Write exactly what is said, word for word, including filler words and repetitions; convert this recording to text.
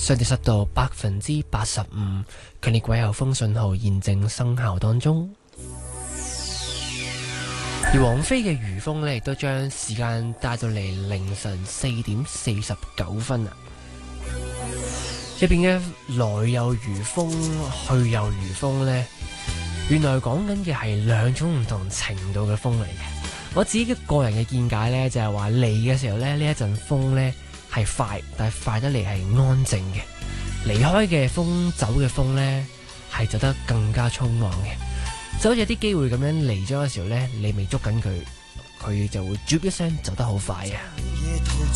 相對濕度百分之八十五，強烈季候風信號現正生效當中。而王菲嘅餘風呢，亦都將時間帶到嚟凌晨四點四十九分啊！入邊嘅來有餘風，去有餘風呢，原來講緊嘅係兩種唔同程度嘅風嚟嘅。我自己嘅個人嘅見解呢，就係話嚟嘅時候呢，呢一陣風呢係快，但係快得嚟係安靜嘅；離開嘅風，走嘅風呢係走得更加匆忙嘅。就好似有啲機會咁樣嚟咗嘅時候呢，你未捉緊佢，佢就會啜一聲走得好快啊！